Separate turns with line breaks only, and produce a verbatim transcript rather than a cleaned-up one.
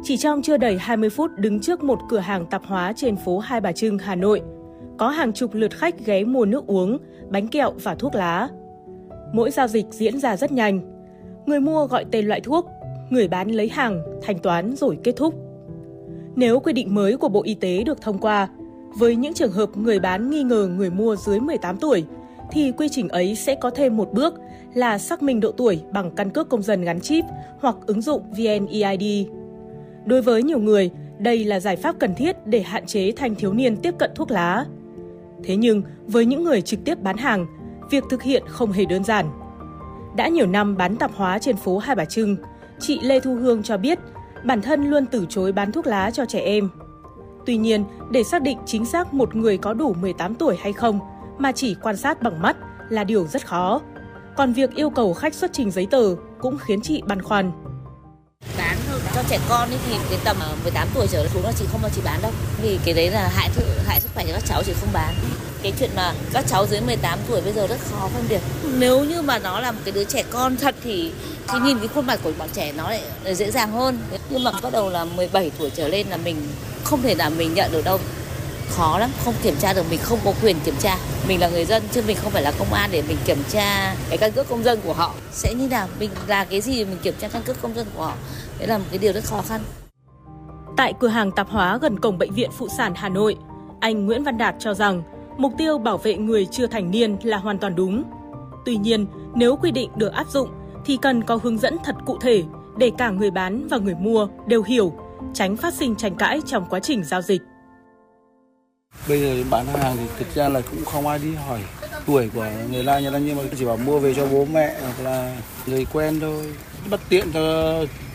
Chỉ trong chưa đầy hai mươi phút đứng trước một cửa hàng tạp hóa trên phố Hai Bà Trưng, Hà Nội, có hàng chục lượt khách ghé mua nước uống, bánh kẹo và thuốc lá. Mỗi giao dịch diễn ra rất nhanh. Người mua gọi tên loại thuốc, người bán lấy hàng, thanh toán rồi kết thúc. Nếu quy định mới của Bộ Y tế được thông qua, với những trường hợp người bán nghi ngờ người mua dưới mười tám tuổi, thì quy trình ấy sẽ có thêm một bước là xác minh độ tuổi bằng căn cước công dân gắn chip hoặc ứng dụng vê en e i đê. Đối với nhiều người, đây là giải pháp cần thiết để hạn chế thanh thiếu niên tiếp cận thuốc lá. Thế nhưng, với những người trực tiếp bán hàng, việc thực hiện không hề đơn giản. Đã nhiều năm bán tạp hóa trên phố Hai Bà Trưng, chị Lê Thu Hương cho biết bản thân luôn từ chối bán thuốc lá cho trẻ em. Tuy nhiên, để xác định chính xác một người có đủ mười tám tuổi hay không mà chỉ quan sát bằng mắt là điều rất khó. Còn việc yêu cầu khách xuất trình giấy tờ cũng khiến chị băn khoăn.
Bán cho trẻ con thì cái tầm mười tám tuổi trở xuống là chị không bao chị bán đâu. Vì cái đấy là hại hại sức khỏe cho các cháu, chị không bán. Cái chuyện mà các cháu dưới mười tám tuổi bây giờ rất khó phân biệt. Nếu như mà nó là một cái đứa trẻ con thật thì thì nhìn cái khuôn mặt của bọn trẻ nó lại dễ dàng hơn. Nhưng mà bắt đầu là mười bảy tuổi trở lên là mình không thể nào mình nhận được đâu. Khó lắm, không kiểm tra được, mình không có quyền kiểm tra. Mình là người dân chứ mình không phải là công an để mình kiểm tra cái căn cước công dân của họ. Sẽ như nào, mình là cái gì mình kiểm tra căn cước công dân của họ. Đấy là một cái điều rất khó khăn.
Tại cửa hàng tạp hóa gần cổng Bệnh viện Phụ sản Hà Nội, anh Nguyễn Văn Đạt cho rằng mục tiêu bảo vệ người chưa thành niên là hoàn toàn đúng. Tuy nhiên, nếu quy định được áp dụng thì cần có hướng dẫn thật cụ thể để cả người bán và người mua đều hiểu, tránh phát sinh tranh cãi trong quá trình giao dịch.
Bây giờ bán hàng thì thực ra là cũng không ai đi hỏi tuổi của người ta, nhưng mà chỉ bảo mua về cho bố mẹ hoặc là người quen thôi. Bất tiện cho